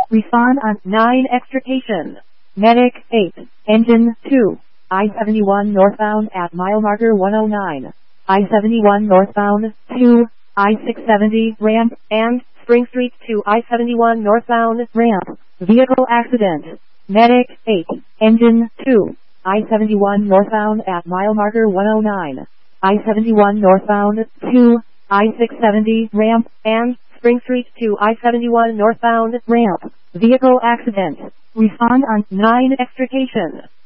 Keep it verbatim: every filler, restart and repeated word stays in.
Respond on nine extrication. Medic eight. Engine two. I seventy-one northbound at mile marker one oh nine. I seventy-one northbound two. I six seventy ramp and Spring Street to I seventy-one northbound ramp. Vehicle accident. Medic eight. Engine two. I seventy-one northbound at mile marker one oh nine. I seventy-one northbound two. I six seventy ramp and Spring Street to I seventy-one northbound ramp. Vehicle accident. Respond on nine extrication.